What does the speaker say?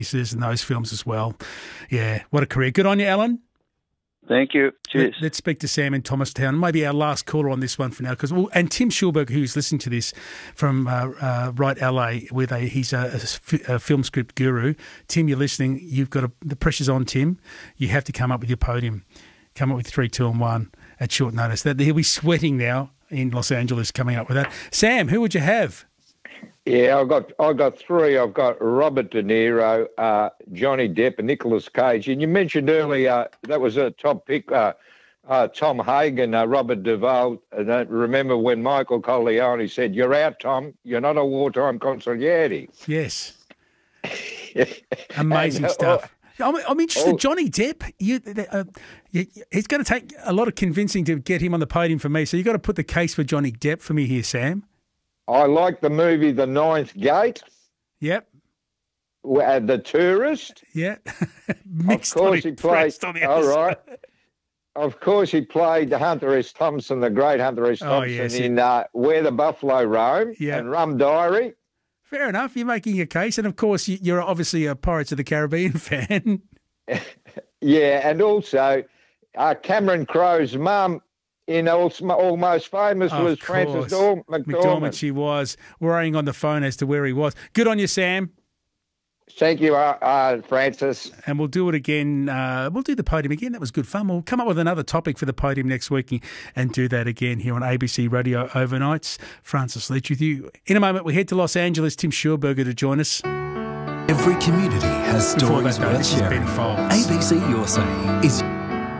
and those films as well. Yeah, what a career. Good on you, Alan. Thank you. Cheers. Let's speak to Sam in Thomastown. Maybe our last caller on this one for now, and Tim Schulberg, who's listening to this from Right LA, he's a film script guru. Tim, you're listening. You've got the pressure's on, Tim. You have to come up with your podium. Come up with 3, 2, and 1 at short notice. That he'll be sweating now in Los Angeles coming up with that. Sam, who would you have? Yeah, I've got 3. I've got Robert De Niro, Johnny Depp, and Nicolas Cage. And you mentioned earlier that was a top pick. Tom Hagen, Robert Duvall. Remember when Michael Corleone said, "You're out, Tom. You're not a wartime consigliere." Yes. Amazing stuff. I'm interested. Johnny Depp, it's going to take a lot of convincing to get him on the podium for me. So you've got to put the case for Johnny Depp for me here, Sam. I like the movie The Ninth Gate. Yep. The Tourist. Yeah. Of course he played. All right. Of course he played Hunter S. Thompson, the great Hunter S. Thompson, in Where the Buffalo Roam and Rum Diary. Fair enough. You're making a case. And, of course, you're obviously a Pirates of the Caribbean fan. Yeah, and also Cameron Crowe's mum in Almost Famous was Frances McDormand. She was worrying on the phone as to where he was. Good on you, Sam. Thank you, Francis. And we'll do it again. We'll do the podium again. That was good fun. We'll come up with another topic for the podium next week and do that again here on ABC Radio Overnights. Francis Leach with you. In a moment, we head to Los Angeles. Tim Schulberger to join us. Every community has stories worth sharing. ABC Your Say is